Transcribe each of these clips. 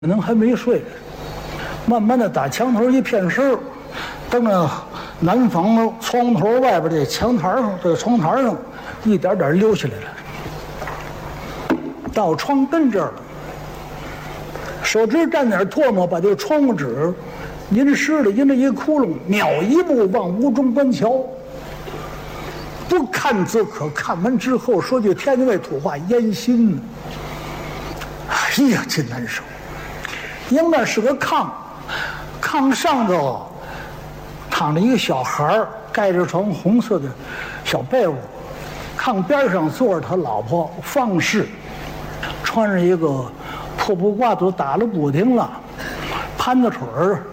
可能还没睡，慢慢的打墙头一片身儿，等着南房窗头外边这墙台上、这窗台上，一点点溜下来了，到窗根这儿了。手指蘸点唾沫，把这个窗户纸淋湿了，阴着一窟窿，秒一步往屋中观瞧。不看则可，看完之后说句天津卫土话，烟心呢。哎呀，真难受。迎面是个炕，炕上头躺着一个小孩儿，盖着床红色的小被窝，炕边上坐着他老婆方氏，穿着一个破布褂子，打了补丁了，盘子腿儿，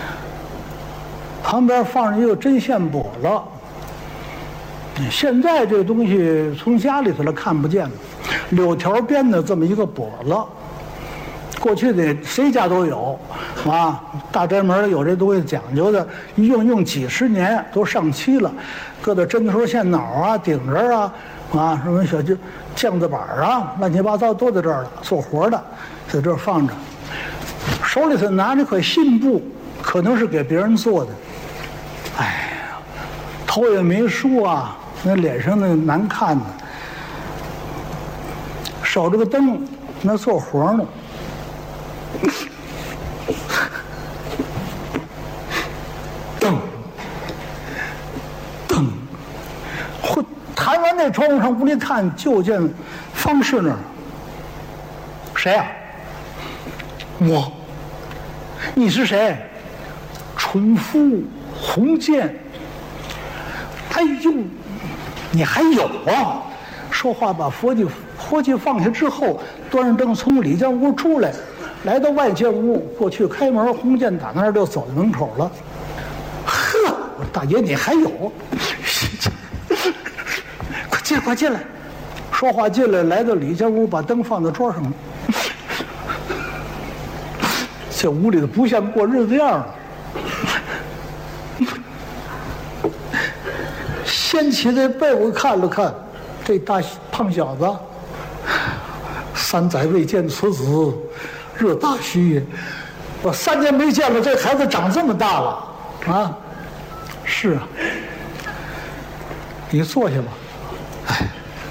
旁边放着一个针线笸箩。现在这东西从家里头来看不见了，柳条编的这么一个笸箩。过去的谁家都有，啊，大宅门有这东西讲究的，一用几十年，都上漆了，搁到针头线脑啊、顶针啊，什么小酱子板啊，乱七八糟都在这儿了，做活的，在这儿放着，手里头拿着块信布，可能是给别人做的，哎呀，头也没梳啊，那脸上那难看的，守着个灯，那做活呢。噔噔，弹完那窗户上屋里看，就见方氏那儿。谁呀？我。你是谁？纯夫鸿渐。哎呦，你还有啊？说话把活计放下之后，端着灯从里间屋出来。来到外间屋，过去开门，鸿渐打那儿就走到门口了。呵，大爷你还有？快进来！说话进来，来到里间屋，把灯放在桌上了。这屋里头不像过日子样了。掀起这被窝看了看，这大胖小子，3载未见此子。热大须也，我3年没见了，这孩子长这么大了啊！是啊，你坐下吧。哎，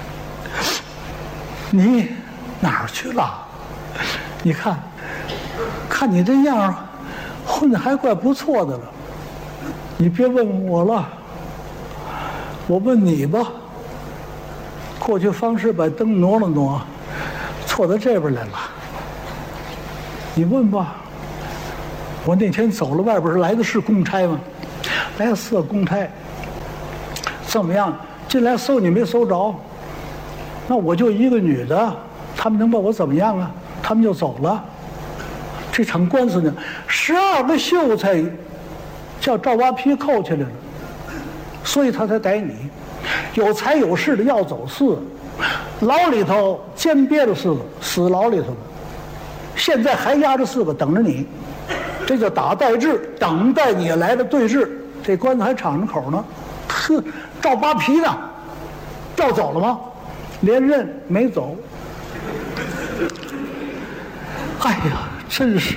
你哪儿去了？你看你这样，混得还怪不错的了。你别问我了，我问你吧。过去方式把灯挪了挪，错到这边来了。你问吧，我那天走了，外边来的是公差吗？来4个公差，怎么样？进来搜你没搜着，那我就一个女的，他们能把我怎么样啊？他们就走了。这场官司呢，12个秀才叫赵八皮扣起来了，所以他才逮你。有财有势的要走4个，牢里头监憋了4个，死牢里头了。现在还压着4个等着你，这叫打待制，等待你来的对峙。这官司还敞着口呢。呵，赵八皮呢？调走了吗？连任没走。哎呀，真是！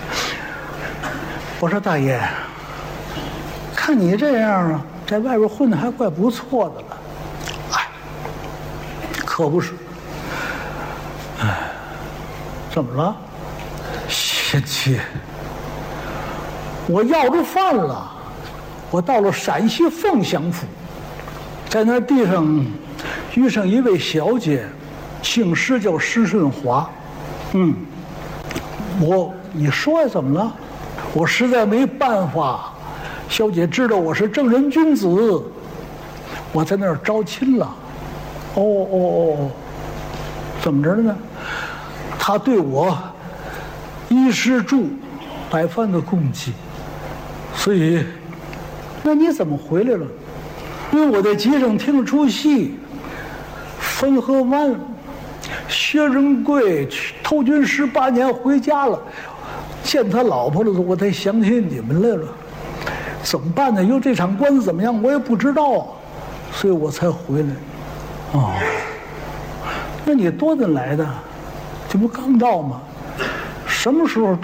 我说大爷，看你这样啊，在外边混的还怪不错的了。哎，可不是。哎，怎么了？贤妻，我要着饭了，我到了陕西凤翔府，在那地上遇上一位小姐，姓施，叫施顺华。你说呀，怎么了？我实在没办法，小姐知道我是正人君子，我在那儿招亲了。怎么着呢？他对我衣食住100番的供给，所以，那你怎么回来了？因为我在街上听了出戏，汾河湾，薛仁贵偷军18年回家了，见他老婆了，我才想起你们来了。怎么办呢？因为这场官司怎么样，我也不知道啊，所以我才回来。那你多大来的？这不刚到吗？ 什么时候